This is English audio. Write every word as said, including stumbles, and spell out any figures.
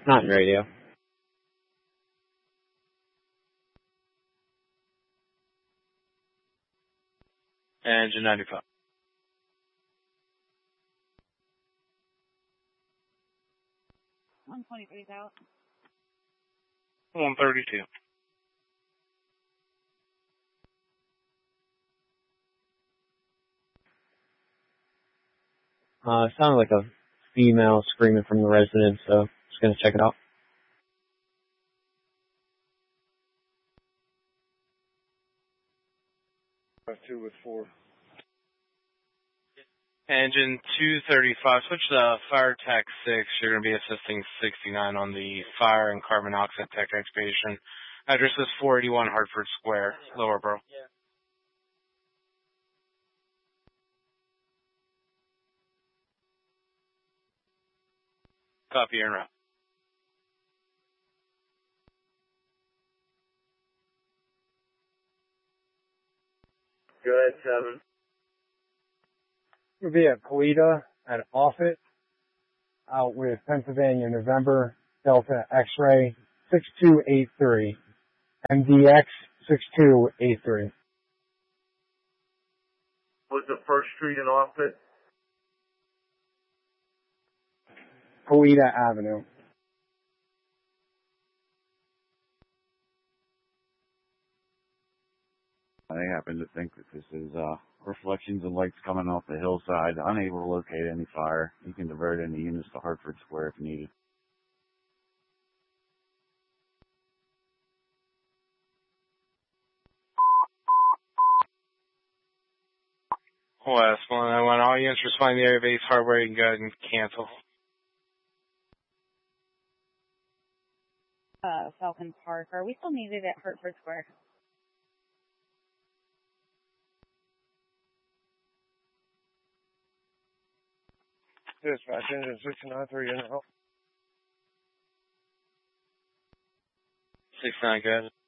Not in radio. Engine ninety-five. one twenty-three's out. one thirty-two. Uh, it sounded like a female screaming from the residence, so just gonna check it out. Two with four. Engine two thirty-five. Switch to Fire Tech six. You're going to be assisting sixty-nine on the fire and carbon monoxide tech expedition. Address is four eighty-one Hartford Square, Lower Borough. Copy and route. Go ahead, seven. We'll be at Polita at Offutt, out with Pennsylvania November Delta X-ray six two eight three, M D X six two eight three. What's the first street in Offutt? Polita Avenue. I happen to think that this is uh, reflections of lights coming off the hillside. Unable to locate any fire. You can divert any units to Hartford Square if needed. West one oh one. All units responding to the area base hardware, you can go ahead and cancel. Uh, Falcon Park. Are we still needed at Hartford Square? Dispatch, engine six nine three in out. six nine, go ahead.